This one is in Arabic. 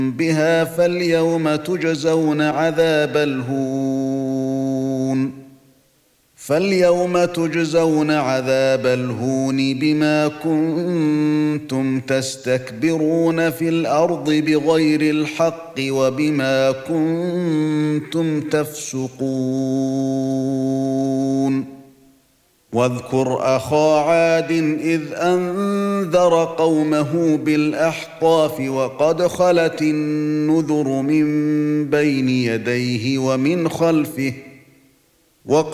بها فاليوم تجزون عذاب الهون بما كنتم تستكبرون في الأرض بغير الحق وبما كنتم تفسقون واذكر أخا عاد إذ أنذر قومه بالأحقاف وقد خلت النذر من بين يديه ومن خلفه